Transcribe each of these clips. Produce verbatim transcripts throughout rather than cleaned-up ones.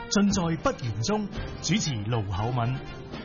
盡在不言中。主持盧厚敏。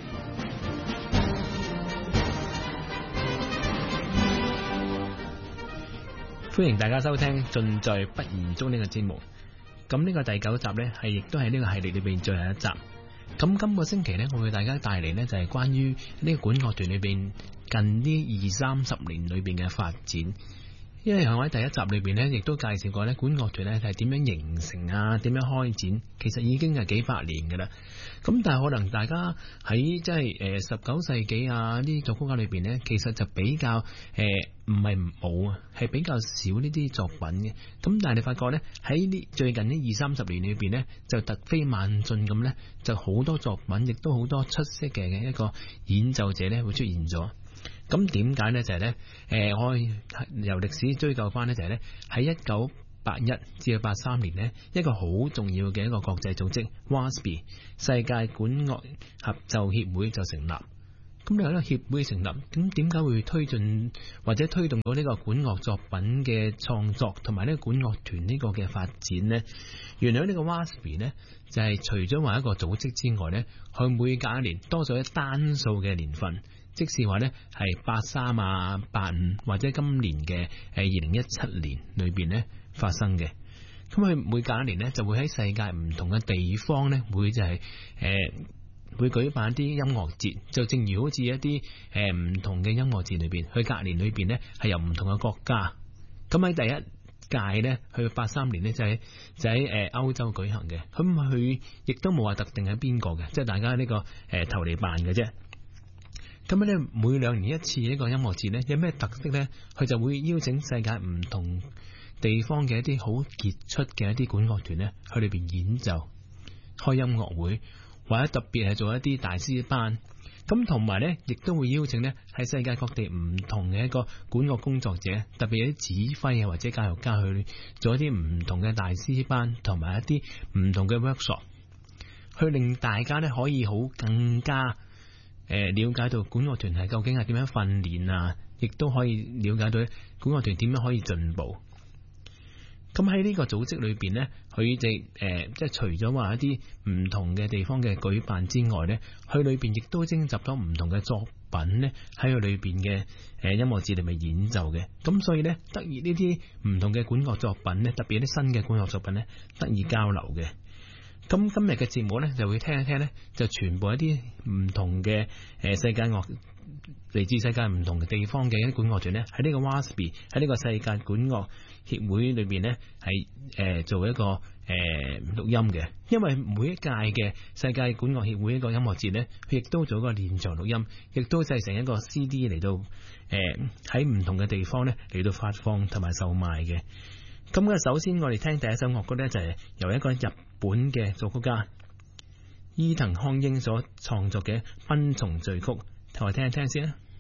歡迎大家收聽盡在不言中呢個節目。咁呢個第九集呢，係亦都係呢個系列裏邊最後一集。咁今個星期呢，我會大家帶嚟呢，就係關於呢個管樂團裏邊近呢二三十年裏邊嘅發展。因為喺第一集裏邊咧，亦都介紹過咧管樂團咧係點樣形成啊，點樣開展，其實已經係幾百年噶啦。咁但係可能大家喺即係誒十九世紀啊呢啲作曲家裏邊咧，其實就比較誒唔係冇啊，係比較少呢啲作品嘅。咁但係你發覺咧喺呢最近呢二三十年裏邊咧，就突飛猛進咁咧，就好多作品，亦都好多出色嘅嘅一個演奏者咧會出現咗。咁點解呢？就係呢，誒，我由歷史追究翻呢，就係呢，喺一九八一至到八三年呢，一個好重要嘅一個國際組織 W A S P 世界管樂合奏協會就成立。咁你有一個協會成立，咁點解會推進或者推動到呢個管樂作品嘅創作同埋呢個管樂團呢個嘅發展呢？原來呢個 W A S P 呢，就係除咗話一個組織之外呢，佢每隔一年多咗一單數嘅年份。即是話咧，係八三啊、八五或者今年嘅誒二零一七年裏邊咧發生嘅。咁佢每隔一年咧就會喺世界唔同嘅地方咧，會就係、是、誒、呃、會舉辦一啲音樂節，就正如好似一啲誒唔同嘅音樂節裏邊，佢隔年裏邊咧係由唔同嘅國家。咁喺第一屆咧，去八三年咧就喺就喺誒歐洲舉行嘅。咁佢亦都冇話特定係邊個嘅，即係大家呢、這個誒、呃、投嚟辦嘅啫。咁咧，每兩年一次呢個音樂節咧，有咩特色咧？佢就會邀請世界唔同地方嘅一啲好傑出嘅一啲管樂團咧，去裏邊演奏、開音樂會，或者特別係做一啲大師班。咁同埋咧，亦都會邀請咧喺世界各地唔同嘅一個管樂工作者，特別係啲指揮啊或者教育家去做一啲唔同嘅大師班，同埋一啲唔同嘅 workshop，去令大家咧可以好更加。誒，了解到管樂團係究竟係點樣訓練啊，亦都可以了解到管樂團點樣可以進步。咁喺呢個組織裏邊呢，佢哋誒，即係除咗話一啲唔同嘅地方嘅舉辦之外呢，佢裏邊亦都徵集咗唔同嘅作品呢，喺佢裏邊嘅誒音樂節裏面演奏嘅。咁所以呢，得以呢啲唔同嘅管樂作品呢，特別一啲新嘅管樂作品呢，得以交流嘅。咁今日嘅節目咧，就會聽一聽咧，就全部一啲唔同嘅誒世界樂嚟自世界唔同嘅地方嘅一啲管樂團咧，喺呢個 W A S P 喺呢個世界管樂協會裏邊咧，係誒做一個誒錄音嘅。因為每一屆嘅世界管樂協會一個音樂節咧，佢亦都做一個現場錄音，亦都製成一個 C D 嚟到誒喺唔同嘅地方咧嚟到發放同埋售賣嘅。咁嘅首先我哋聽第一首樂曲咧，就係由一個日本嘅作曲家伊藤康英所創作嘅《奔蟲序曲》，同我聽一聽先啦。